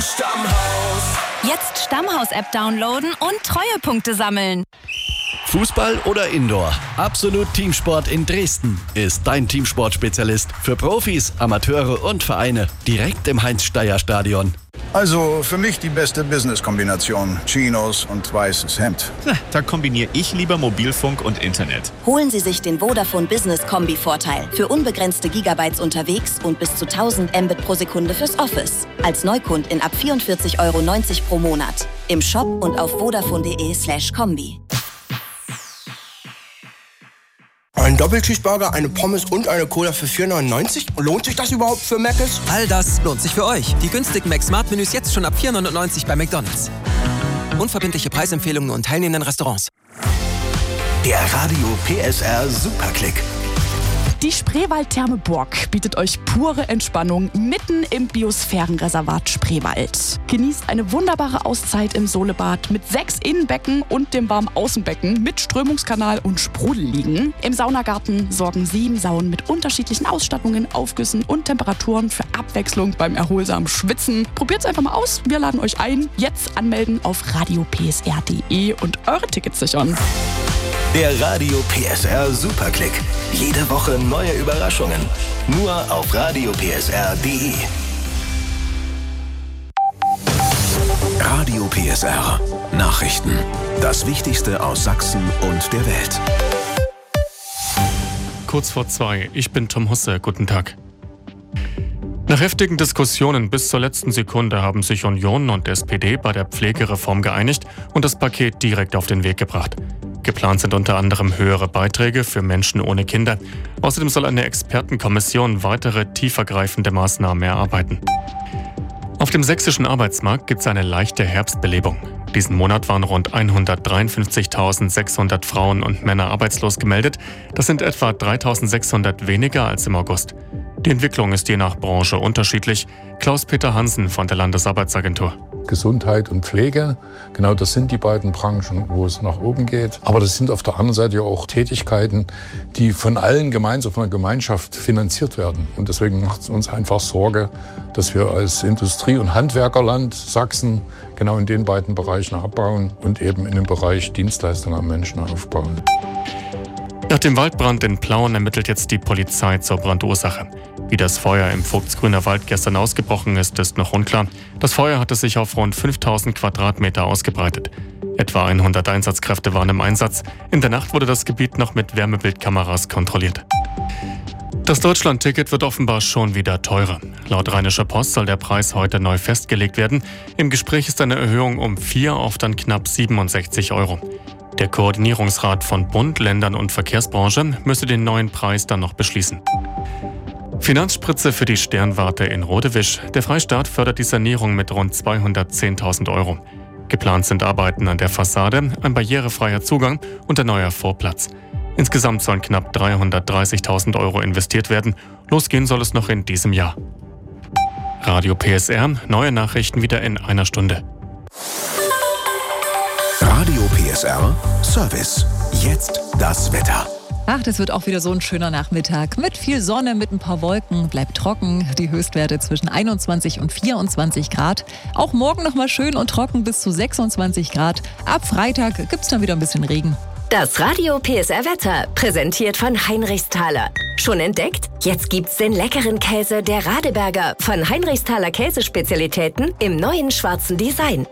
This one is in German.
Stammhaus. Jetzt Stammhaus-App downloaden und Treuepunkte sammeln. Fußball oder Indoor? Absolut Teamsport in Dresden ist dein Teamsportspezialist für Profis, Amateure und Vereine. Direkt im Heinz-Steier-Stadion. Also für mich die beste Business-Kombination. Chinos und weißes Hemd. Da kombiniere ich lieber Mobilfunk und Internet. Holen Sie sich den Vodafone Business Kombi-Vorteil. Für unbegrenzte Gigabytes unterwegs und bis zu 1000 Mbit pro Sekunde fürs Office. Als Neukundin ab 44,90 € pro Monat. Im Shop und auf vodafone.de/kombi. Ein Doppelcheeseburger, eine Pommes und eine Cola für 4,99 €? Lohnt sich das überhaupt für Mc's? All das lohnt sich für euch. Die günstigen Mac-Smart-Menüs jetzt schon ab 4,99 € bei McDonald's. Unverbindliche Preisempfehlungen und teilnehmenden Restaurants. Der Radio PSR Superklick. Die Spreewaldtherme Borg bietet euch pure Entspannung mitten im Biosphärenreservat Spreewald. Genießt eine wunderbare Auszeit im Solebad mit 6 Innenbecken und dem warmen Außenbecken mit Strömungskanal und Sprudelliegen. Im Saunagarten sorgen 7 Saunen mit unterschiedlichen Ausstattungen, Aufgüssen und Temperaturen für Abwechslung beim erholsamen Schwitzen. Probiert's einfach mal aus. Wir laden euch ein. Jetzt anmelden auf radiopsr.de und eure Tickets sichern. Der Radio PSR Superklick. Jede Woche neue Überraschungen. Nur auf radiopsr.de. Radio PSR. Nachrichten. Das Wichtigste aus Sachsen und der Welt. Kurz vor 2. Ich bin Tom Husse. Guten Tag. Nach heftigen Diskussionen bis zur letzten Sekunde haben sich Union und SPD bei der Pflegereform geeinigt und das Paket direkt auf den Weg gebracht. Geplant sind unter anderem höhere Beiträge für Menschen ohne Kinder. Außerdem soll eine Expertenkommission weitere tiefergreifende Maßnahmen erarbeiten. Auf dem sächsischen Arbeitsmarkt gibt es eine leichte Herbstbelebung. Diesen Monat waren rund 153.600 Frauen und Männer arbeitslos gemeldet. Das sind etwa 3.600 weniger als im August. Die Entwicklung ist je nach Branche unterschiedlich. Klaus-Peter Hansen von der Landesarbeitsagentur. Gesundheit und Pflege, genau das sind die beiden Branchen, wo es nach oben geht. Aber das sind auf der anderen Seite auch Tätigkeiten, die von allen gemeinsam, von der Gemeinschaft finanziert werden. Und deswegen macht es uns einfach Sorge, dass wir als Industrie- und Handwerkerland Sachsen genau in den beiden Bereichen abbauen und eben in dem Bereich Dienstleistungen am Menschen aufbauen. Nach dem Waldbrand in Plauen ermittelt jetzt die Polizei zur Brandursache. Wie das Feuer im Vogtsgrüner Wald gestern ausgebrochen ist, ist noch unklar. Das Feuer hatte sich auf rund 5000 Quadratmeter ausgebreitet. Etwa 100 Einsatzkräfte waren im Einsatz. In der Nacht wurde das Gebiet noch mit Wärmebildkameras kontrolliert. Das Deutschland-Ticket wird offenbar schon wieder teurer. Laut Rheinischer Post soll der Preis heute neu festgelegt werden. Im Gespräch ist eine Erhöhung um 4 auf dann knapp 67 €. Der Koordinierungsrat von Bund, Ländern und Verkehrsbranche müsse den neuen Preis dann noch beschließen. Finanzspritze für die Sternwarte in Rodewisch. Der Freistaat fördert die Sanierung mit rund 210.000 €. Geplant sind Arbeiten an der Fassade, ein barrierefreier Zugang und ein neuer Vorplatz. Insgesamt sollen knapp 330.000 € investiert werden. Losgehen soll es noch in diesem Jahr. Radio PSR, neue Nachrichten wieder in einer Stunde. Radio PSR Service. Jetzt das Wetter. Ach, das wird auch wieder so ein schöner Nachmittag. Mit viel Sonne, mit ein paar Wolken, bleibt trocken. Die Höchstwerte zwischen 21 und 24 Grad. Auch morgen nochmal schön und trocken bis zu 26 Grad. Ab Freitag gibt's dann wieder ein bisschen Regen. Das Radio PSR Wetter, präsentiert von Heinrichsthaler. Schon entdeckt? Jetzt gibt's den leckeren Käse der Radeberger von Heinrichsthaler Käsespezialitäten im neuen schwarzen Design.